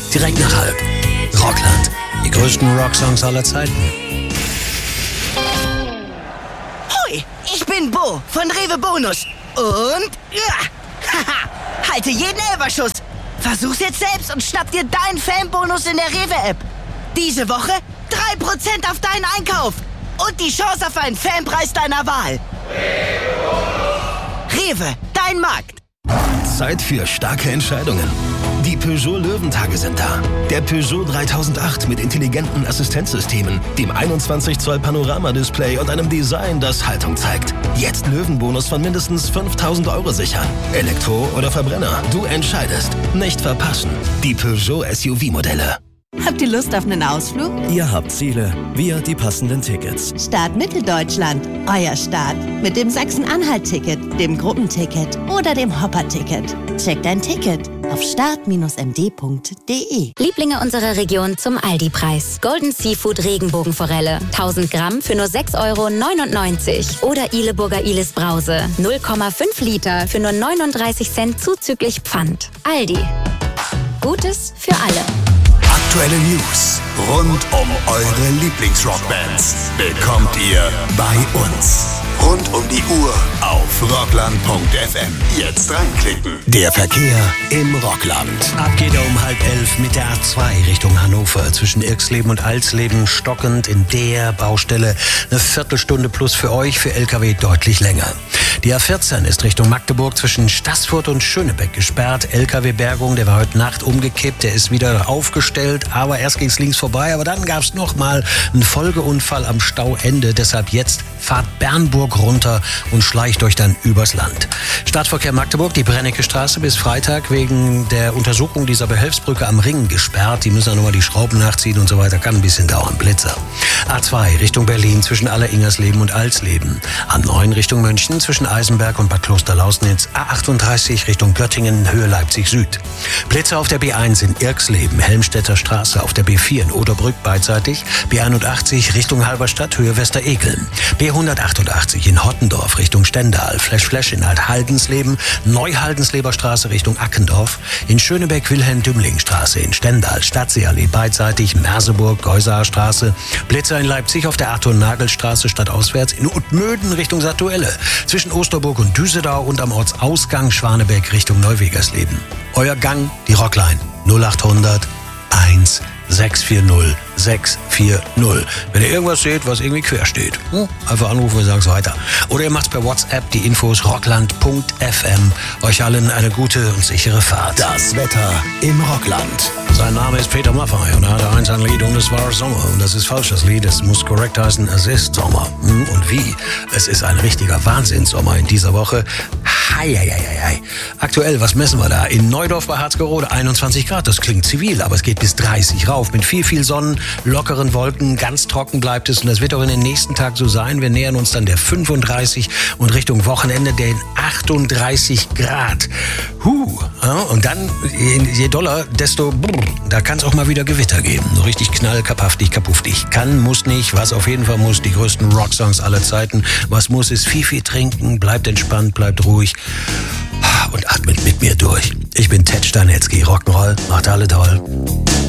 direkt nach halb. Rockland, die größten Rocksongs aller Zeiten. Hoi, ich bin Bo von Rewe Bonus. Und haha, halte jeden Elferschuss. Versuch's jetzt selbst und schnapp dir deinen Fanbonus in der Rewe-App. Diese Woche 3% auf deinen Einkauf. Und die Chance auf einen Fanpreis deiner Wahl. Rewe, dein Markt. Zeit für starke Entscheidungen. Die Peugeot Löwentage sind da. Der Peugeot 3008 mit intelligenten Assistenzsystemen, dem 21 Zoll Panoramadisplay und einem Design, das Haltung zeigt. Jetzt Löwenbonus von mindestens 5.000 € sichern. Elektro oder Verbrenner, du entscheidest. Nicht verpassen. Die Peugeot SUV-Modelle. Habt ihr Lust auf einen Ausflug? Ihr habt Ziele, wir die passenden Tickets. Start Mitteldeutschland, euer Start. Mit dem Sachsen-Anhalt-Ticket, dem Gruppenticket oder dem Hopper-Ticket. Checkt ein Ticket auf start-md.de. Lieblinge unserer Region zum Aldi-Preis. Golden Seafood Regenbogenforelle. 1000 Gramm für nur 6,99 € Oder Ihleburger Ihles Brause. 0,5 Liter für nur 39 Cent zuzüglich Pfand. Aldi. Gutes für alle. Aktuelle News rund um eure Lieblingsrockbands bekommt ihr bei uns. Rund um die Uhr auf rockland.fm. Jetzt reinklicken. Der Verkehr im Rockland. Ab geht er um 10:30 mit der A2 Richtung Hannover. Zwischen Irxleben und Alsleben stockend in der Baustelle. Eine Viertelstunde plus für euch, für LKW deutlich länger. Die A14 ist Richtung Magdeburg zwischen Staßfurt und Schönebeck gesperrt. LKW-Bergung, der war heute Nacht umgekippt, der ist wieder aufgestellt, aber erst ging es links vorbei. Aber dann gab es nochmal einen Folgeunfall am Stauende. Deshalb jetzt fahrt Bernburg runter und schleicht euch dann übers Land. Stadtverkehr Magdeburg, die Brennecke Straße bis Freitag wegen der Untersuchung dieser Behelfsbrücke am Ring gesperrt. Die müssen dann nochmal die Schrauben nachziehen und so weiter. Kann ein bisschen dauern. Blitzer. A2 Richtung Berlin zwischen Alleringersleben und Alsleben. A9 Richtung München zwischen Eisenberg und Bad Klosterlausnitz. A38 Richtung Göttingen, Höhe Leipzig Süd. Blitzer auf der B1 in Irxleben, Helmstedter Straße. Auf der B4 in Oderbrück beidseitig. B81 Richtung Halberstadt, Höhe Westerekeln. B188 in Hottendorf Richtung Stendal. Flash in Alt-Haldensleben. Neuhaldensleber Straße Richtung Ackendorf. In Schönebeck Wilhelm-Dümling-Straße. In Stendal Stadtseeallee beidseitig. Merseburg Geusaer Straße. Blitzer in Leipzig auf der Arthur-Nagel-Straße stadtauswärts. In Utmöden Richtung Satuelle. Zwischen Osterburg und Düsedau und am Ortsausgang Schwanebeck Richtung Neuwegersleben. Euer Gang, die Rockline 0800 1 640 640. Wenn ihr irgendwas seht, was irgendwie quer steht, einfach anrufen, wir sagen es weiter. Oder ihr macht's per WhatsApp, die Infos rockland.fm. Euch allen eine gute und sichere Fahrt. Das Wetter im Rockland. Sein Name ist Peter Maffay und er hatte eins ein Lied und es war Sommer. Und das ist falsch, das Lied. Es muss korrekt heißen, es ist Sommer. Und wie? Es ist ein richtiger Wahnsinnssommer in dieser Woche. Hei. Aktuell, was messen wir da? In Neudorf bei Harzgerode 21 Grad. Das klingt zivil, aber es geht bis 30 rauf. Mit viel Sonnen, lockeren Wolken, ganz trocken bleibt es. Und das wird auch in den nächsten Tagen so sein. Wir nähern uns dann der 35 und Richtung Wochenende den 38 Grad. Und dann, je doller, desto da kann es auch mal wieder Gewitter geben. So richtig knallkapaftig, kapuftig. Kann, muss nicht. Was auf jeden Fall muss, die größten Rocksongs aller Zeiten. Was muss, ist viel trinken. Bleibt entspannt, bleibt ruhig. Und atmet mit mir durch. Ich bin Ted Stanetzky. Rock'n'Roll macht alle toll.